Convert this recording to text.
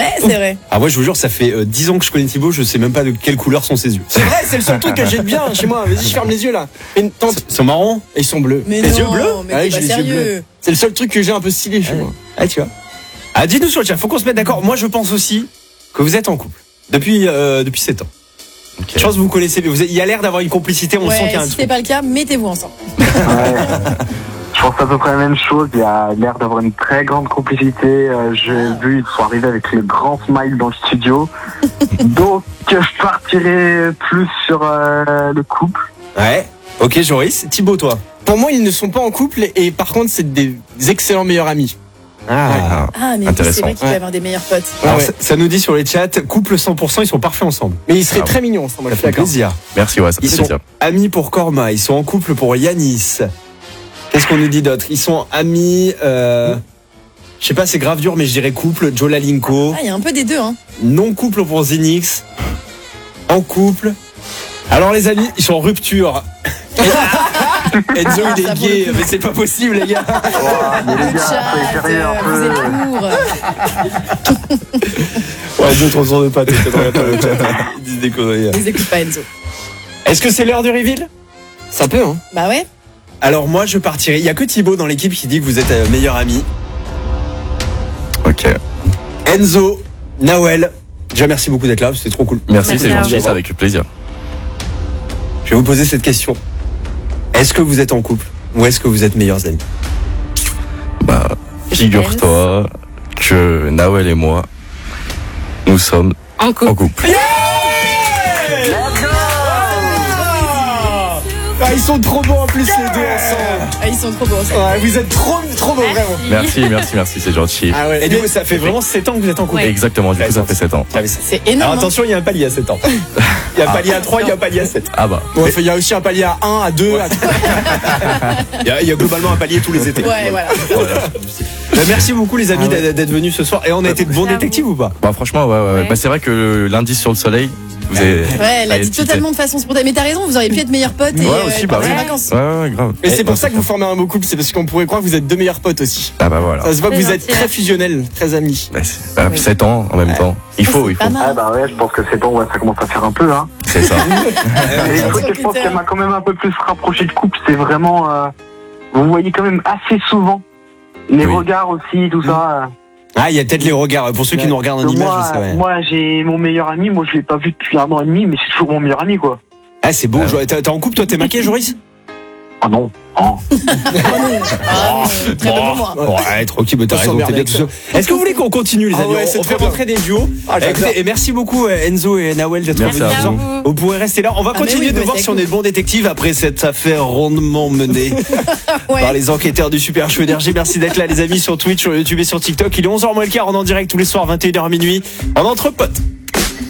Ouais, c'est vrai. Ah, moi, je vous jure, ça fait 10 ans que je connais Thibaut, je sais même pas de quelle couleur sont ses yeux. C'est vrai, c'est le seul truc que j'ai de bien chez moi. Vas-y, je ferme les yeux là. Et tente. Ils sont marrons? Et ils sont bleus. Mais Les non, yeux bleus mais Ah oui, t'es pas j'ai les yeux sérieux. C'est le seul truc que j'ai un peu stylé chez moi. Ah, tu vois. Ah, dites-nous sur le chat, faut qu'on se mette d'accord. Moi, je pense aussi que vous êtes en couple. Depuis 7 ans. Ok. Je pense que vous connaissez, il y a l'air d'avoir une complicité, on sent qu'il y a un Si truc. c'est pas le cas, mettez-vous ensemble. Ouais. Je pense à peu près la même chose. Il y a l'air d'avoir une très grande complicité. J'ai vu, ils sont arrivés avec le grand smile dans le studio. Donc, je partirai plus sur le couple. Ouais. Ok, Joris. Thibaut, toi. Pour moi, ils ne sont pas en couple et par contre, c'est des excellents meilleurs amis. Ah. Ah, mais oui, Intéressant. c'est vrai qu'il peut y avoir des meilleurs potes. Alors, Ouais. ça nous dit sur les chats, couple 100%, ils sont parfaits ensemble. Mais ils seraient Ah ouais. très mignons ensemble. Ça Je suis fait d'accord. plaisir. Merci, ouais, ça fait Ils sont plaisir. amis pour Korma, ils sont en couple pour Yanis. Qu'est-ce qu'on nous dit d'autre? Ils sont amis, je sais pas, c'est grave dur, mais je dirais couple, Joe Lalinko. Ah, il y a un peu des deux, hein. Non couple pour Zinix. En couple. Alors les amis, ils sont en rupture. Enzo il Ça, est pour gay, le coup. mais c'est pas possible les gars. Mais les Le gars, soyez chat, sérieux un vous peu. êtes lourds. Ouais, Enzo, trop de pas, t'es dans le chat. Ils disent des conneries. Les écoute pas, Enzo. Est-ce que c'est l'heure du reveal? Ça peut, hein. Bah ouais. Alors moi je partirai. Il y a que Thibaut dans l'équipe qui dit que vous êtes meilleurs amis. Ok. Enzo, Nawel. Déjà merci beaucoup d'être là, c'était trop cool. Merci, c'est Merci. gentil, ça avec plaisir. Je vais vous poser cette question. Est-ce que vous êtes en couple ou est-ce que vous êtes meilleurs amis? Bah, figure-toi que Nawel et moi, nous sommes En couple. en couple. Ah, ils sont trop beaux en plus les deux ensemble. Ah, ils sont trop beaux. ça. Ouais, vous êtes trop beaux vraiment. Merci, c'est gentil. Ah ouais. Et du coup ça fait vraiment 7 ans que vous êtes en couple. Ouais. Exactement, du coup, ça fait 7 ans. C'est Alors énorme. hein. attention, il y a un palier à 7 ans. Il y a un palier à 3, il y a un palier à 7. Ah bah. Bon, il y a aussi un palier à 1, à 2, à 3. Il y a globalement un palier tous les étés. Ouais, voilà. Merci beaucoup les amis d'être venus ce soir. Et on a été de bons Merci à détectives ou pas? Bah franchement, ouais. Ouais. Bah, c'est vrai que l'indice sur le soleil, vous avez... Ouais, elle a avez dit tilté. totalement de façon spontanée. Mais t'as raison, vous auriez pu être meilleurs potes et Ouais, aussi, bah partir oui. en vacances. Ouais, grave. Et c'est pour ça que vous formez un beau couple, c'est parce qu'on pourrait croire que vous êtes deux meilleurs potes aussi. Ah bah voilà. Ça se voit que C'est vous êtes gentil. très fusionnels, très amis. Bah, 7 ans en même temps. Il faut. Pas mal. Ah bah ouais, je pense que c'est bon, ouais, ça commence à faire un peu, hein. C'est ça. Et le truc que je pense qu'elle m'a quand même un peu plus rapproché de couple, c'est vraiment... vous voyez quand même assez souvent les Oui. regards aussi, tout ça. Ah, il y a peut-être les regards. Pour ceux qui nous regardent en image, je sais pas. Moi, j'ai mon meilleur ami, moi je l'ai pas vu depuis 1 an et demi, mais c'est toujours mon meilleur ami, quoi. Ah, c'est beau. T'es en couple, toi, t'es maquillé, Joris? Ah non. Oh. Ah, très bon pour moi. Ouais, tranquille, mais t'as On raison, s'emmerde t'es bien avec tout seul. Est-ce que vous voulez qu'on continue, les Ah amis? ouais, c'est On fait trop rentrer des duos. Ah, j'adore. Écoutez, et merci beaucoup, Enzo et Nawel, d'être Merci venus à ce soir. vous. Vous pourrez rester là. On va Ah, mais continuer oui, de mais voir c'est si on cool. est de bons détectives après cette affaire rondement menée Ouais. par les enquêteurs du Super Show Énergie. Merci d'être là, les amis, sur Twitch, sur YouTube et sur TikTok. Il est 11h moins le quart, on est en direct tous les soirs, 21h minuit, en entre potes.